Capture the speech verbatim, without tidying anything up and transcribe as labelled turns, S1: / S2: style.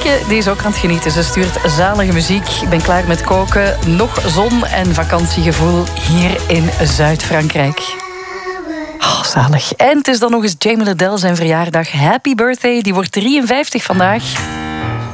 S1: Marieke die is ook aan het genieten. Ze stuurt zalige muziek. Ik ben klaar met koken. Nog zon en vakantiegevoel hier in Zuid-Frankrijk. Oh, zalig. En het is dan nog eens Jamie Lidell zijn verjaardag. Happy birthday. Die wordt drieënvijftig vandaag.